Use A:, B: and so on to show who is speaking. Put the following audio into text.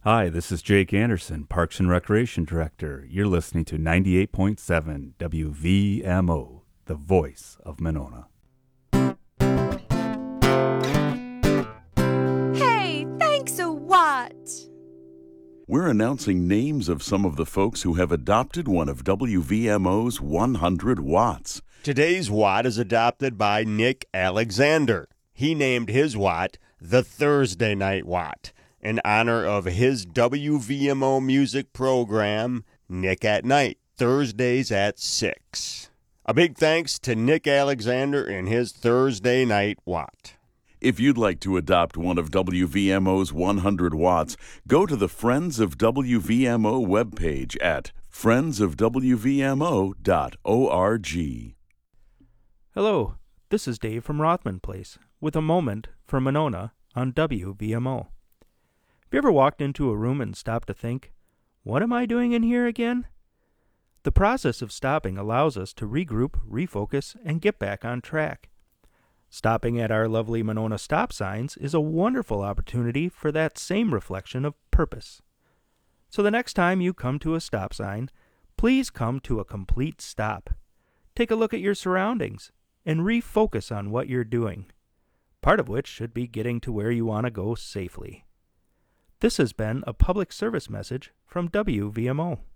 A: Hi, this is Jake Anderson, Parks and Recreation Director. You're listening to 98.7 WVMO, the voice of Monona.
B: Hey, thanks a what?
C: We're announcing names of some of the folks who have adopted one of WVMO's 100 watts.
D: Today's watt is adopted by Nick Alexander. He named his watt the Thursday Night Watt in honor of his WVMO music program, Nick at Night, Thursdays at 6. A big thanks to Nick Alexander and his Thursday Night Watt.
C: If you'd like to adopt one of WVMO's 100 watts, go to the Friends of WVMO webpage at friendsofwvmo.org.
E: Hello, this is Dave from Rothman Place with a moment for Monona on WVMO. Have you ever walked into a room and stopped to think, what am I doing in here again? The process of stopping allows us to regroup, refocus, and get back on track. Stopping at our lovely Monona stop signs is a wonderful opportunity for that same reflection of purpose. So the next time you come to a stop sign, please come to a complete stop. Take a look at your surroundings and refocus on what you're doing, part of which should be getting to where you want to go safely. This has been a public service message from WVMO.